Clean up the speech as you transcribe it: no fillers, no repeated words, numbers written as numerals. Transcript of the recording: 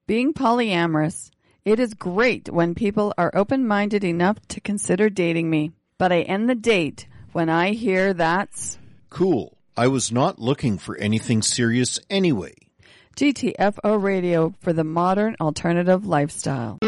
being polyamorous. It is great when people are open-minded enough to consider dating me. But I end the date when I hear that's... Cool. I was not looking for anything serious anyway. GTFO Radio for the modern alternative lifestyle.